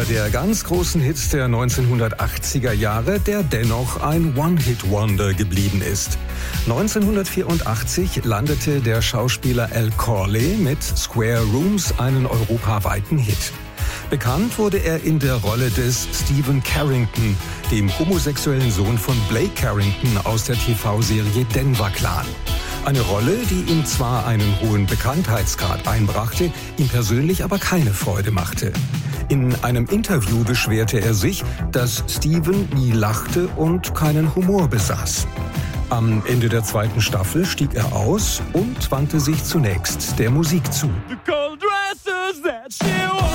der ganz großen Hits der 1980er Jahre, der dennoch ein One-Hit-Wonder geblieben ist. 1984 landete der Schauspieler Al Corley mit Square Rooms einen europaweiten Hit. Bekannt wurde er in der Rolle des Stephen Carrington, dem homosexuellen Sohn von Blake Carrington aus der TV-Serie Denver Clan. Eine Rolle, die ihm zwar einen hohen Bekanntheitsgrad einbrachte, ihm persönlich aber keine Freude machte. In einem Interview beschwerte er sich, dass Stephen nie lachte und keinen Humor besaß. Am Ende der zweiten Staffel stieg er aus und wandte sich zunächst der Musik zu.